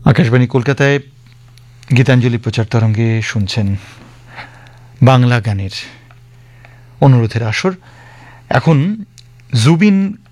আকাশবাণী কলকাতায় গীতাঞ্জলি প্রচার তরঙ্গে শুনছেন বাংলা গানের অনুরোধের আসর। এখন জুবিন